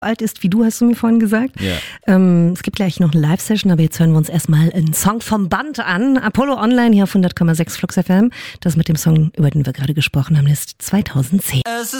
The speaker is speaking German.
alt ist wie du, hast du mir vorhin gesagt. Ja. Es gibt gleich noch eine Live-Session, aber jetzt hören wir uns erstmal einen Song vom Band an. Apollo Online hier auf 100,6 Flux FM. Das mit dem Song, über den wir gerade gesprochen haben, ist 2010.